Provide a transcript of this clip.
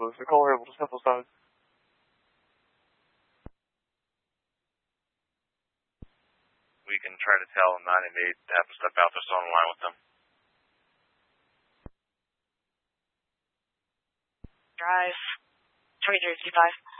Blues. Nicole able to step aside. We can try to tell 9 and 8 to have to step out. They're still on the line with them. Drive. 2325.